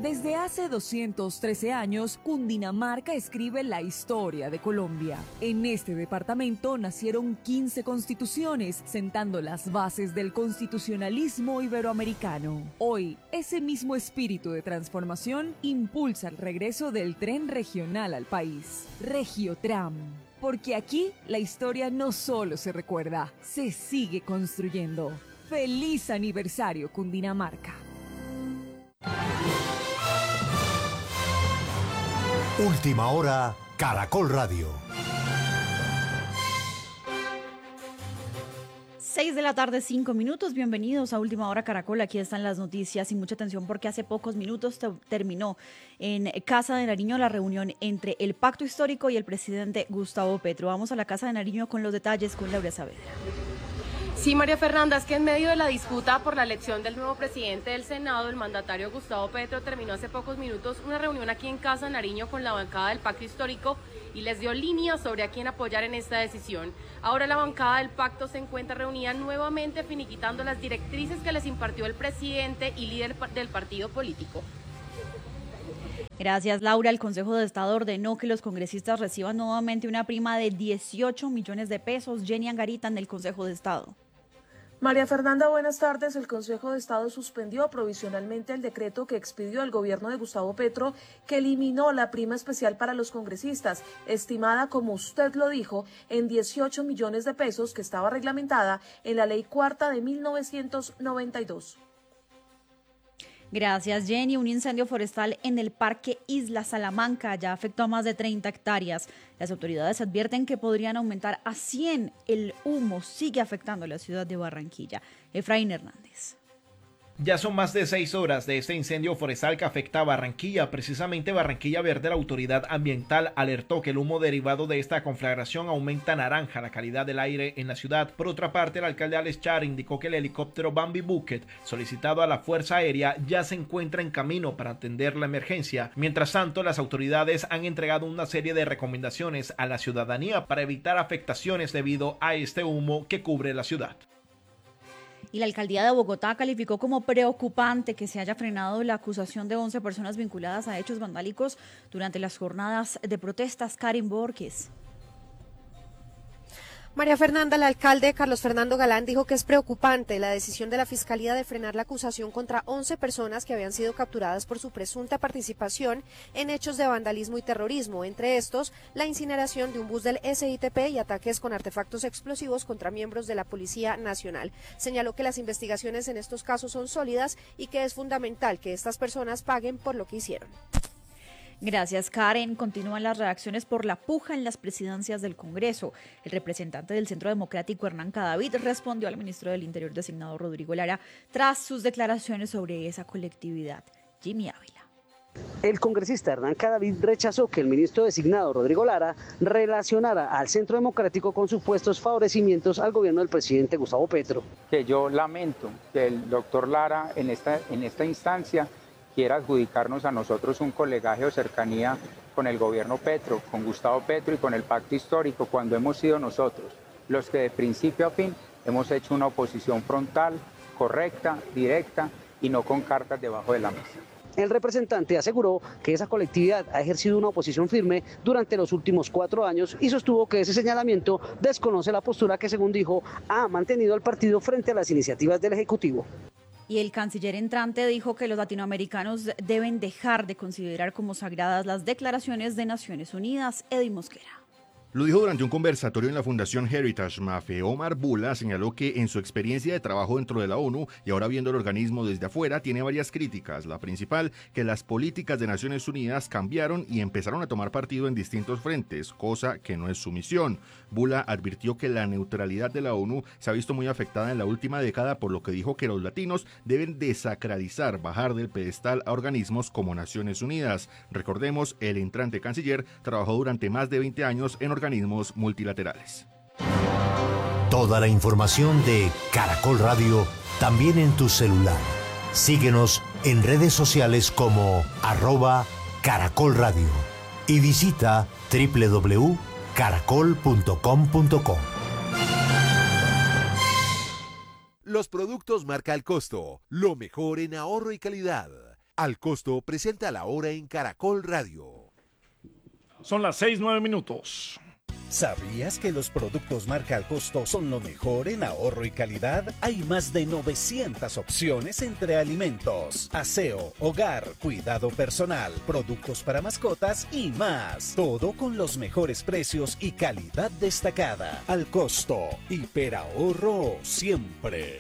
Desde hace 213 años, Cundinamarca escribe la historia de Colombia. En este departamento nacieron 15 constituciones, sentando las bases del constitucionalismo iberoamericano. Hoy, ese mismo espíritu de transformación impulsa el regreso del tren regional al país, Regiotram. Porque aquí la historia no solo se recuerda, se sigue construyendo. ¡Feliz aniversario, Cundinamarca! Última hora, Caracol Radio. 6 de la tarde, 5 minutos. Bienvenidos a Última Hora Caracol. Aquí están las noticias y mucha atención porque hace pocos minutos terminó en Casa de Nariño la reunión entre el Pacto Histórico y el presidente Gustavo Petro. Vamos a la Casa de Nariño con los detalles con Laura Saavedra. Sí, María Fernanda, es que en medio de la disputa por la elección del nuevo presidente del Senado, el mandatario Gustavo Petro terminó hace pocos minutos una reunión aquí en Casa de Nariño con la bancada del Pacto Histórico y les dio líneas sobre a quién apoyar en esta decisión. Ahora la bancada del Pacto se encuentra reunida nuevamente finiquitando las directrices que les impartió el presidente y líder del partido político. Gracias, Laura. El Consejo de Estado ordenó que los congresistas reciban nuevamente una prima de 18 millones de pesos. Jenny Angarita, en el Consejo de Estado. María Fernanda, buenas tardes. El Consejo de Estado suspendió provisionalmente el decreto que expidió el gobierno de Gustavo Petro, que eliminó la prima especial para los congresistas, estimada, como usted lo dijo, en 18 millones de pesos, que estaba reglamentada en la Ley Cuarta de 1992. Gracias, Jenny. Un incendio forestal en el Parque Isla Salamanca ya afectó a más de 30 hectáreas. Las autoridades advierten que podrían aumentar a 100. El humo sigue afectando a la ciudad de Barranquilla. Efraín Hernández. Ya son más de 6 horas de este incendio forestal que afecta a Barranquilla. Precisamente Barranquilla Verde, la autoridad ambiental, alertó que el humo derivado de esta conflagración aumenta naranja la calidad del aire en la ciudad. Por otra parte, el alcalde Alex Char indicó que el helicóptero Bambi Bucket, solicitado a la Fuerza Aérea, ya se encuentra en camino para atender la emergencia. Mientras tanto, las autoridades han entregado una serie de recomendaciones a la ciudadanía para evitar afectaciones debido a este humo que cubre la ciudad. Y la alcaldía de Bogotá calificó como preocupante que se haya frenado la acusación de 11 personas vinculadas a hechos vandálicos durante las jornadas de protestas. Karen Borges. María Fernanda, el alcalde Carlos Fernando Galán dijo que es preocupante la decisión de la Fiscalía de frenar la acusación contra 11 personas que habían sido capturadas por su presunta participación en hechos de vandalismo y terrorismo, entre estos la incineración de un bus del SITP y ataques con artefactos explosivos contra miembros de la Policía Nacional. Señaló que las investigaciones en estos casos son sólidas y que es fundamental que estas personas paguen por lo que hicieron. Gracias, Karen. Continúan las reacciones por la puja en las presidencias del Congreso. El representante del Centro Democrático, Hernán Cadavid, respondió al ministro del Interior designado, Rodrigo Lara, tras sus declaraciones sobre esa colectividad. Jimmy Ávila. El congresista Hernán Cadavid rechazó que el ministro designado, Rodrigo Lara, relacionara al Centro Democrático con supuestos favorecimientos al gobierno del presidente Gustavo Petro. Que yo lamento que el doctor Lara en esta instancia quiera adjudicarnos a nosotros un colegaje o cercanía con el gobierno Petro, con Gustavo Petro y con el Pacto Histórico, cuando hemos sido nosotros los que de principio a fin hemos hecho una oposición frontal, correcta, directa y no con cartas debajo de la mesa. El representante aseguró que esa colectividad ha ejercido una oposición firme durante los últimos 4 años y sostuvo que ese señalamiento desconoce la postura que, según dijo, ha mantenido el partido frente a las iniciativas del Ejecutivo. Y el canciller entrante dijo que los latinoamericanos deben dejar de considerar como sagradas las declaraciones de Naciones Unidas. Eddie Mosquera. Lo dijo durante un conversatorio en la Fundación Heritage. Omar Bula señaló que en su experiencia de trabajo dentro de la ONU y ahora viendo el organismo desde afuera, tiene varias críticas. La principal, que las políticas de Naciones Unidas cambiaron y empezaron a tomar partido en distintos frentes, cosa que no es su misión. Bula advirtió que la neutralidad de la ONU se ha visto muy afectada en la última década, por lo que dijo que los latinos deben desacralizar, bajar del pedestal a organismos como Naciones Unidas. Recordemos, el entrante canciller trabajó durante más de 20 años en organismos multilaterales. Toda la información de Caracol Radio también en tu celular. Síguenos en redes sociales como @Caracol Radio y visita www.caracol.com.co. Los productos marca El Costo, lo mejor en ahorro y calidad. Al Costo presenta La Hora en Caracol Radio. Son las 6:09. ¿Sabías que los productos marca Al Costo son lo mejor en ahorro y calidad? Hay más de 900 opciones entre alimentos, aseo, hogar, cuidado personal, productos para mascotas y más. Todo con los mejores precios y calidad destacada. Al Costo, hiperahorro siempre.